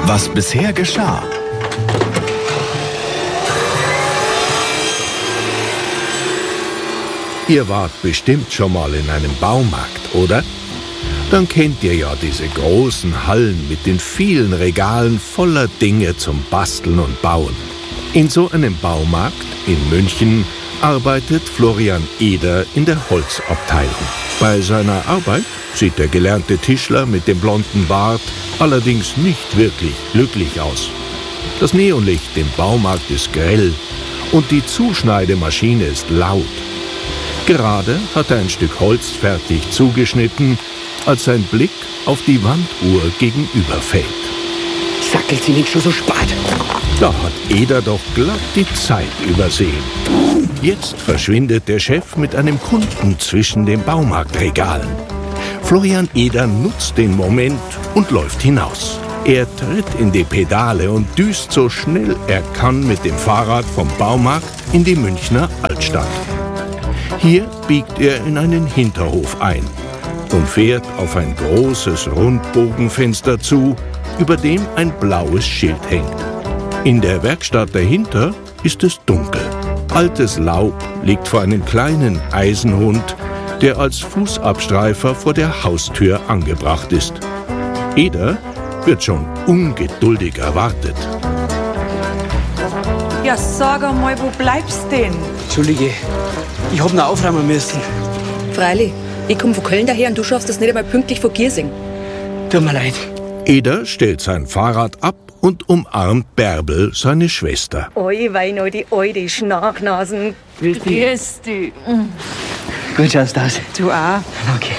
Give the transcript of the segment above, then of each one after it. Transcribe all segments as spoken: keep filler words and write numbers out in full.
Was bisher geschah. Ihr wart bestimmt schon mal in einem Baumarkt, oder? Dann kennt ihr ja diese großen Hallen mit den vielen Regalen voller Dinge zum Basteln und Bauen. In so einem Baumarkt in München arbeitet Florian Eder in der Holzabteilung. Bei seiner Arbeit sieht der gelernte Tischler mit dem blonden Bart allerdings nicht wirklich glücklich aus. Das Neonlicht im Baumarkt ist grell und die Zuschneidemaschine ist laut. Gerade hat er ein Stück Holz fertig zugeschnitten, als sein Blick auf die Wanduhr gegenüber fällt. Sackelt sie nicht schon so spät? Da hat Eder doch glatt die Zeit übersehen. Jetzt verschwindet der Chef mit einem Kunden zwischen den Baumarktregalen. Florian Eder nutzt den Moment und läuft hinaus. Er tritt in die Pedale und düst so schnell er kann mit dem Fahrrad vom Baumarkt in die Münchner Altstadt. Hier biegt er in einen Hinterhof ein und fährt auf ein großes Rundbogenfenster zu, über dem ein blaues Schild hängt. In der Werkstatt dahinter ist es dunkel. Altes Laub liegt vor einem kleinen Eisenhund, der als Fußabstreifer vor der Haustür angebracht ist. Eder wird schon ungeduldig erwartet. Ja, sag einmal, wo bleibst denn? Entschuldige, ich hab noch aufräumen müssen. Freilich, ich komm von Köln daher und du schaffst das nicht einmal pünktlich von Giersing. Tut mir leid. Eder stellt sein Fahrrad ab und umarmt Bärbel, seine Schwester. Oi, wein, die alte Schnarchnasen. Grüß dich. Grüß dich. Gut schaust du aus. Du auch. Okay.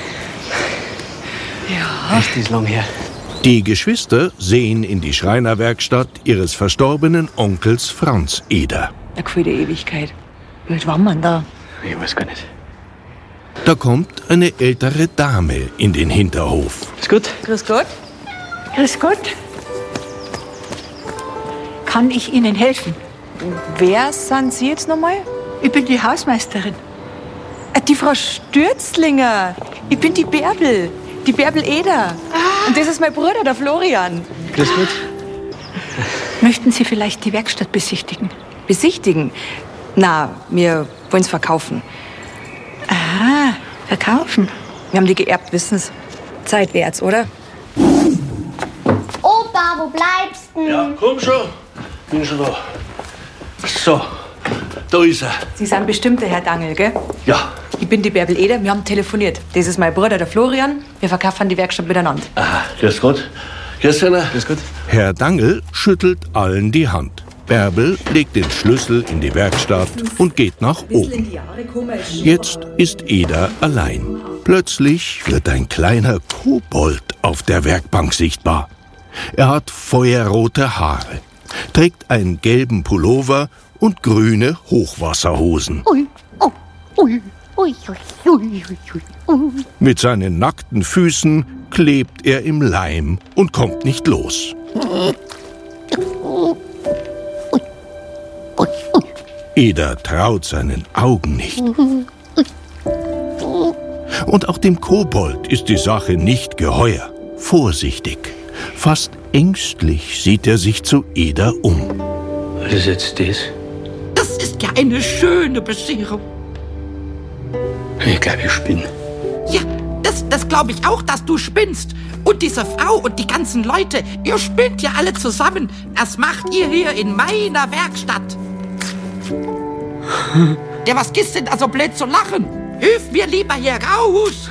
Ja. Echt ist lang her. Die Geschwister sehen in die Schreinerwerkstatt ihres verstorbenen Onkels Franz Eder. Eine gefühlte Ewigkeit. Wie alt war man da? Ich weiß gar nicht. Da kommt eine ältere Dame in den Hinterhof. Ist gut? Grüß Gott. Grüß Gott. Kann ich Ihnen helfen? Wer sind Sie jetzt nochmal? Ich bin die Hausmeisterin. Äh, Die Frau Stürzlinger. Ich bin die Bärbel. Die Bärbel Eder. Ah. Und das ist mein Bruder, der Florian. Grüß Gott. Möchten Sie vielleicht die Werkstatt besichtigen? Besichtigen? Na, wir wollen es verkaufen. Ah, verkaufen. Wir haben die geerbt, wissen Sie. Zeit wär's, oder? Opa, wo bleibst du? Ja, komm schon. Bin schon da. So, da ist er. Sie sind bestimmt der Herr Dangel, gell? Ja. Ich bin die Bärbel Eder, wir haben telefoniert. Das ist mein Bruder, der Florian. Wir verkaufen die Werkstatt miteinander. Aha, grüß Gott. Grüß einer. Grüß Gott. Herr Dangel schüttelt allen die Hand. Bärbel legt den Schlüssel in die Werkstatt und geht nach oben. Jetzt ist Eder allein. Plötzlich wird ein kleiner Kobold auf der Werkbank sichtbar. Er hat feuerrote Haare, trägt einen gelben Pullover und grüne Hochwasserhosen. Ui, oh, ui, ui, ui, ui, ui. Mit seinen nackten Füßen klebt er im Leim und kommt nicht los. Eder traut seinen Augen nicht. Und auch dem Kobold ist die Sache nicht geheuer. Vorsichtig, fast ängstlich sieht er sich zu Eder um. Was ist jetzt das? Das ist ja eine schöne Bescherung. Ich glaube, ich spinne. Ja, das, das glaube ich auch, dass du spinnst. Und diese Frau und die ganzen Leute, ihr spinnt ja alle zusammen. Das macht ihr hier in meiner Werkstatt. Der, was gehst denn da so blöd zu lachen? Hilf mir lieber hier raus.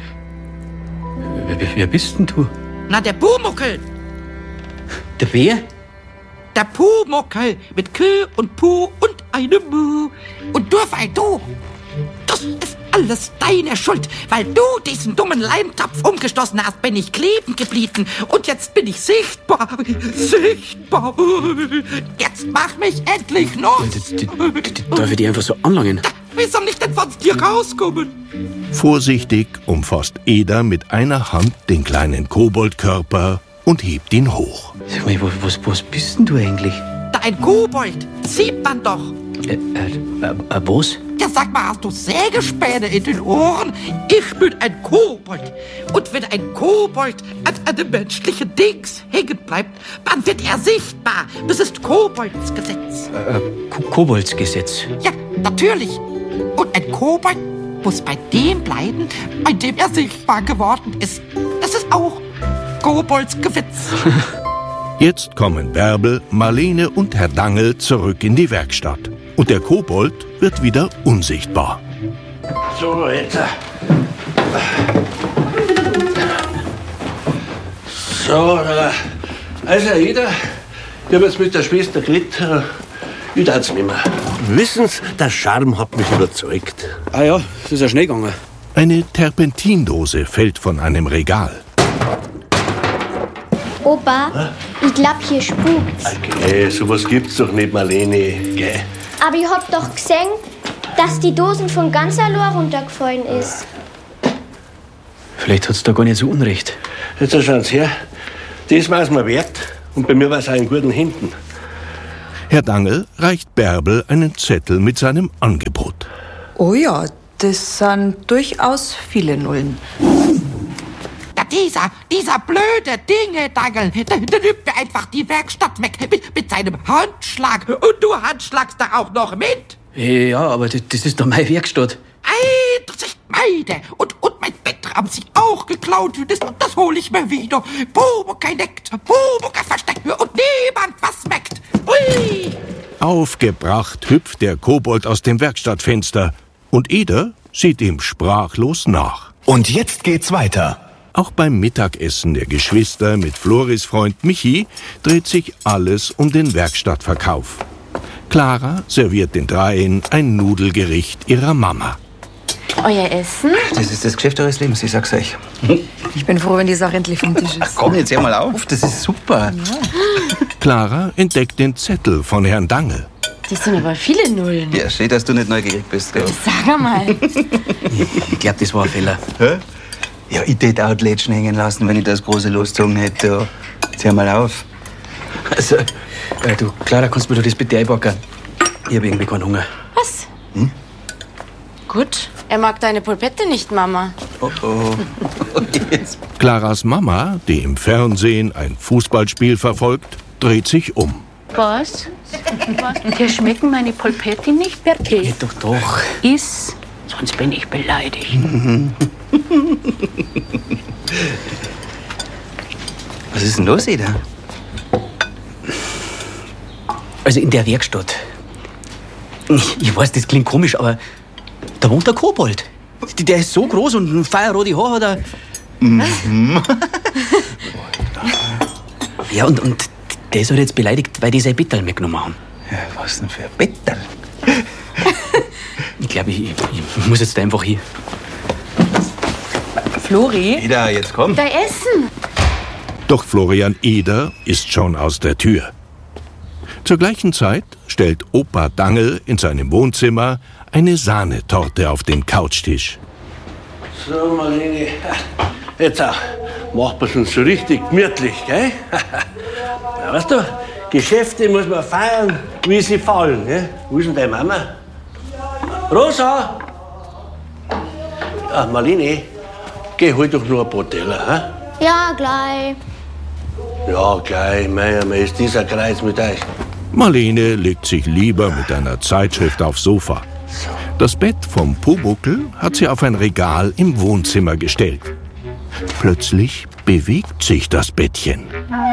Wer, wer bist denn du? Na, der Pumuckel. Der wer? Der Pumuckel mit K und Pu und einem Mu. Und nur weil du, das ist alles deine Schuld. Weil du diesen dummen Leimtopf umgestoßen hast, bin ich kleben geblieben. Und jetzt bin ich sichtbar. Sichtbar. Jetzt mach mich endlich los. Darf ich die einfach so anlangen? Wie soll ich denn von dir rauskommen? Vorsichtig umfasst Eder mit einer Hand den kleinen Koboldkörper und hebt ihn hoch. Sag mal, was, was bist denn du eigentlich? Da ein Kobold, sieht man doch. Äh, äh, äh, was? Ja, sag mal, hast du Sägespäne in den Ohren? Ich bin ein Kobold. Und wenn ein Kobold an einem menschlichen Dings hängen bleibt, dann wird er sichtbar. Das ist Koboldsgesetz. Äh, Ko- Koboldsgesetz. Ja, natürlich. Und ein Kobold muss bei dem bleiben, bei dem er sichtbar geworden ist. Das ist auch Koboldsgesetz. Jetzt kommen Bärbel, Marlene und Herr Dangel zurück in die Werkstatt. Und der Kobold wird wieder unsichtbar. So, jetzt. So, äh, also Ida, ich habe jetzt mit der Schwester geredet. äh, Ich darf's nicht mehr. Wissen Sie, der Charme hat mich überzeugt. Ah ja, das ist ja schnell gegangen. Eine Terpentindose fällt von einem Regal. Opa, ich glaub, hier spukt's. Okay, sowas gibt's doch nicht, Marlene. Gell? Aber ich hab doch gesehen, dass die Dosen von ganz allein runtergefallen ist. Vielleicht hat's da gar nicht so unrecht. Jetzt schauen Sie her. Das war's mir wert. Und bei mir war's auch in guten Händen. Herr Dangel reicht Bärbel einen Zettel mit seinem Angebot. Oh ja, das sind durchaus viele Nullen. Ja, dieser, dieser blöde Dinge-Dangel, der, der nimmt mir einfach die Werkstatt weg mit, mit seinem Handschlag. Und du handschlagst da auch noch mit. Ja, aber das, das ist doch meine Werkstatt. Ei, das ist meine. Und, und mein Bett haben sie auch geklaut. Das, das hole ich mir wieder. Pumuckl neckt, Pumuckl versteckt mir und niemand was meckt. Ui! Aufgebracht hüpft der Kobold aus dem Werkstattfenster. Und Eder sieht ihm sprachlos nach. Und jetzt geht's weiter. Auch beim Mittagessen der Geschwister mit Floris Freund Michi dreht sich alles um den Werkstattverkauf. Clara serviert den Dreien ein Nudelgericht ihrer Mama. Euer Essen? Das ist das Geschäft eures Lebens, ich sag's euch. Ich bin froh, wenn die Sache endlich vom Tisch ist. Komm, jetzt hör mal auf, das ist super. Clara entdeckt den Zettel von Herrn Dangel. Das sind aber viele Nullen. Ja, schön, dass du nicht neugierig bist. Ja. Sag mal. Ich glaube, das war ein Fehler. Hä? Ja, ich hätte auch die Lätschen hängen lassen, wenn ich das große losgezogen hätte. Ja. Jetzt hör mal auf. Also, äh, du, Clara, kannst du mir das bitte einpacken? Ich habe irgendwie keinen Hunger. Was? Hm? Gut. Er mag deine Polpette nicht, Mama. Oh, oh. Claras Mama, die im Fernsehen ein Fußballspiel verfolgt, dreht sich um. Was? Was? Dir schmecken meine Polpetti nicht, Berti? Geht doch doch. Iss, sonst bin ich beleidigt. Was ist denn los, Ida? Also in der Werkstatt. Ich, ich weiß, das klingt komisch, aber da wohnt der Kobold. Der ist so groß und ein feierrote Haar hat er. Mhm. Ja, und, und der ist halt jetzt beleidigt, weil die sein Bettel mitgenommen haben. Ja, was denn für ein Bettel? Ich glaube, ich, ich muss jetzt einfach hier. Flori? Ida, jetzt komm. Dein Essen. Doch Florian Eder ist schon aus der Tür. Zur gleichen Zeit stellt Opa Dangel in seinem Wohnzimmer eine Sahnetorte auf den Couchtisch. So, Marlene. Jetzt auch. Macht man schon so richtig gemütlich, gell? Ja, weißt du, Geschäfte muss man feiern, wie sie fallen, gell? Wo ist denn deine Mama? Rosa! Ja, Marlene, geh hol doch nur ein paar Teller, hä? Ja, gleich. Ja, gleich, mei, mei, ist dieser Kreis mit euch. Marlene legt sich lieber mit einer Zeitschrift aufs Sofa. Das Bett vom Pumuckl hat sie auf ein Regal im Wohnzimmer gestellt. Plötzlich bewegt sich das Bettchen.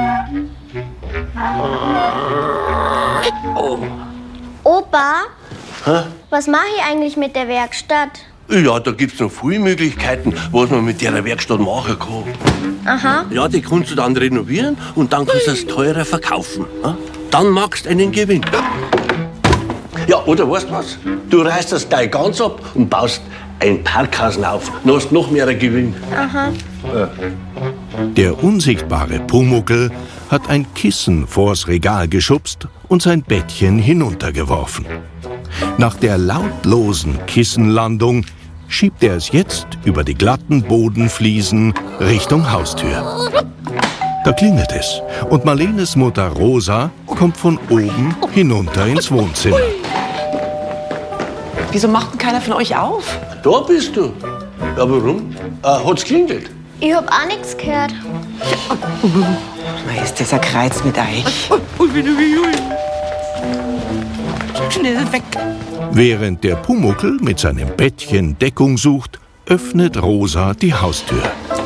Opa, Hä? was mache ich eigentlich mit der Werkstatt? Ja, da gibt's noch viele Möglichkeiten, was man mit der Werkstatt machen kann. Aha. Ja, die kannst du dann renovieren und dann kannst du es teurer verkaufen. Ja? Dann magst du einen Gewinn. Ja, oder weißt du was? Du reißt das gleich ganz ab und baust ein Parkhausen auf. Dann hast du noch mehr Gewinn. Aha. Ja. Der unsichtbare Pumuckl hat ein Kissen vors Regal geschubst und sein Bettchen hinuntergeworfen. Nach der lautlosen Kissenlandung schiebt er es jetzt über die glatten Bodenfliesen Richtung Haustür. Da klingelt es und Marlenes Mutter Rosa kommt von oben hinunter ins Wohnzimmer. Wieso macht denn keiner von euch auf? Da bist du. Ja, warum? Äh, hat's klingelt? Ich hab auch nichts gehört. Na, ist das ein Kreuz mit euch? Schnell weg. Während der Pumuckl mit seinem Bettchen Deckung sucht, öffnet Rosa die Haustür.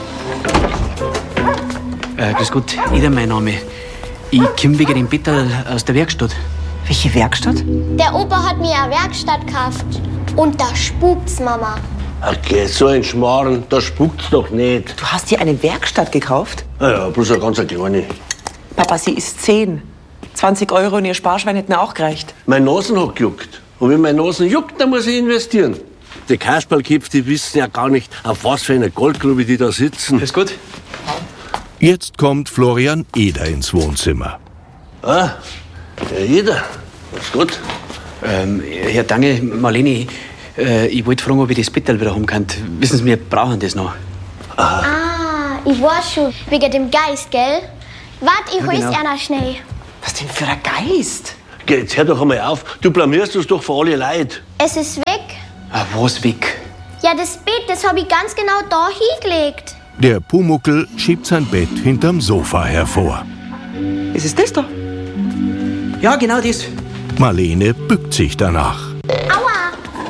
Äh, grüß Gott, Ida mein Name. Ich komm wegen dem Bettel aus der Werkstatt. Welche Werkstatt? Der Opa hat mir eine Werkstatt gekauft. Und da spukt's, Mama. Okay, so ein Schmarrn, da spukt's doch nicht. Du hast dir eine Werkstatt gekauft? Ja, ja, bloß eine ganz kleine. Papa, sie ist zehn. zwanzig Euro in ihr Sparschwein hätten auch gereicht. Mein Nasen hat gejuckt. Und wenn mein Nasen juckt, dann muss ich investieren. Die Kasperlkips, die wissen ja gar nicht, auf was für eine Goldgrube die da sitzen. Ist gut. Jetzt kommt Florian Eder ins Wohnzimmer. Ah, Herr Eder, ist gut. Ähm, Herr Dange, Marlene, äh, ich wollte fragen, ob ich das Bettel wieder haben kann. Wissen Sie, wir brauchen das noch. Ah, ich weiß schon. Wegen dem Geist, gell? Wart, ich Ja, hol's genau. einer schnell. Was denn für ein Geist? Geh, jetzt hör doch einmal auf. Du blamierst uns doch für alle Leute. Es ist weg. Ah, was weg? Ja, das Bett, das hab ich ganz genau da hingelegt. Der Pumuckl schiebt sein Bett hinterm Sofa hervor. Ist es das da? Ja, genau das. Marlene bückt sich danach. Aua!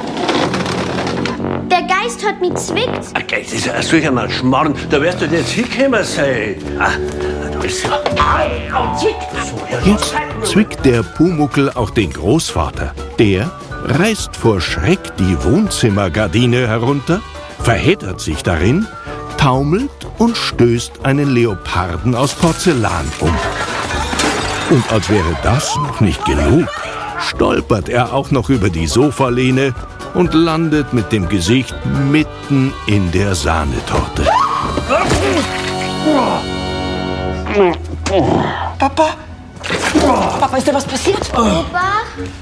Der Geist hat mich zwickt. Okay, das ist ja solch ein Schmarrn. Da wärst du jetzt hingekommen sein. Ah, du bist ja... Au, au, zwick. So, Herr Jetzt zwickt der Pumuckl auch den Großvater. Der reißt vor Schreck die Wohnzimmergardine herunter, verheddert sich darin, taumelt und stößt einen Leoparden aus Porzellan um. Und als wäre das noch nicht genug, stolpert er auch noch über die Sofalehne und landet mit dem Gesicht mitten in der Sahnetorte. Papa? Papa, ist da was passiert? Opa?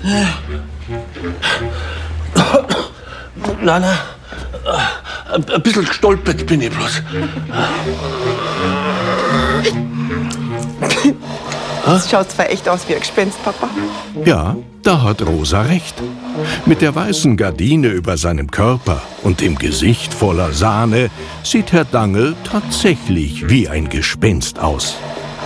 Nein, nein. Ein ein bisschen gestolpert bin ich bloß. Das schaut zwar echt aus wie ein Gespenst, Papa. Ja, da hat Rosa recht. Mit der weißen Gardine über seinem Körper und dem Gesicht voller Sahne sieht Herr Dangl tatsächlich wie ein Gespenst aus.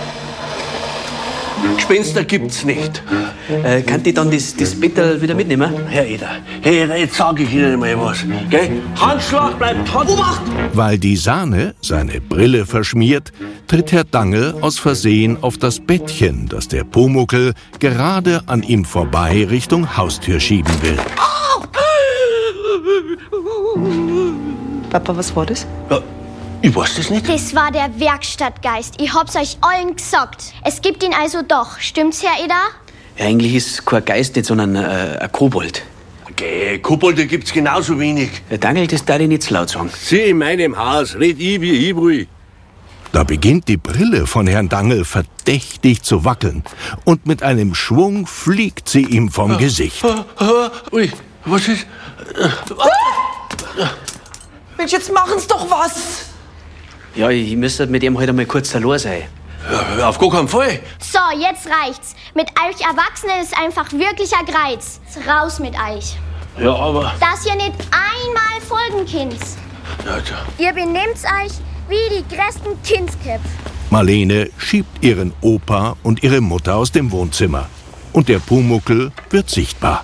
Gespenster gibt's nicht. Äh, kann ich dann das, das Bettel wieder mitnehmen? Herr Eder, Herr Eder, jetzt sag ich Ihnen mal was. Gell? Handschlag bleibt Hand. Obacht! Weil die Sahne seine Brille verschmiert, tritt Herr Dangl aus Versehen auf das Bettchen, das der Pumuckl gerade an ihm vorbei Richtung Haustür schieben will. Papa, was war das? Ja, ich weiß das nicht. Das war der Werkstattgeist. Ich hab's euch allen gesagt. Es gibt ihn also doch. Stimmt's, Herr Eder? Ja, eigentlich ist kein Geist nicht, sondern äh, ein Kobold. Okay, Kobolde gibt's genauso wenig. Herr Dangl, das darf ich nicht zu laut sagen. Sie in meinem Haus, red ich, wie ich will. Da beginnt die Brille von Herrn Dangl verdächtig zu wackeln und mit einem Schwung fliegt sie ihm vom Gesicht. Ah, ah, ui, was ist... Mensch, jetzt machen's doch was! Ja, ich müsste mit ihm halt einmal kurz allein sein. Ja, auf gar keinen Fall. So, jetzt reicht's. Mit euch Erwachsenen ist einfach wirklich ein Greiz. Raus mit euch. Ja, aber... Dass ihr nicht einmal folgen könnt. Ja, ja. Ihr benehmt euch wie die größten Kindsköpfe. Marlene schiebt ihren Opa und ihre Mutter aus dem Wohnzimmer. Und der Pumuckl wird sichtbar.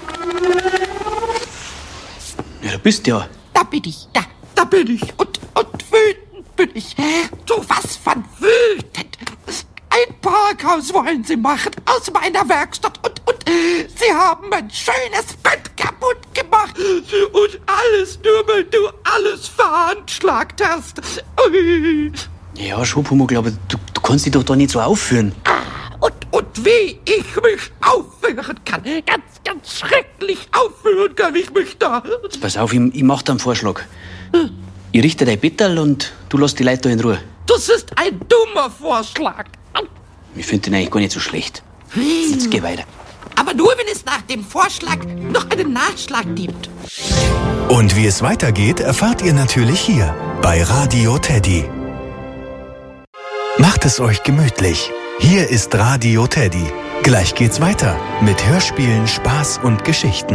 Ja, da bist du ja. Da bin ich, da, da bin ich. Und, und wütend bin ich. Du, was von wütend. Ein Parkhaus wollen sie machen aus meiner Werkstatt. Und, und sie haben mein schönes Bett kaputt gemacht. Und alles nur, weil du alles veranschlagt hast. Ui. Ja, schon, Pumuckl, aber du, du kannst dich doch da nicht so aufführen. Und, und wie ich mich aufführen kann. Ganz, ganz schrecklich aufführen kann ich mich da. Jetzt pass auf, ich, ich mach dir einen Vorschlag. Ich richte dein Bettel und du lässt die Leute da in Ruhe. Das ist ein dummer Vorschlag. Ich finde den eigentlich gar nicht so schlecht. Jetzt geh weiter. Aber nur, wenn es nach dem Vorschlag noch einen Nachschlag gibt. Und wie es weitergeht, erfahrt ihr natürlich hier bei Radio Teddy. Macht es euch gemütlich. Hier ist Radio Teddy. Gleich geht's weiter mit Hörspielen, Spaß und Geschichten.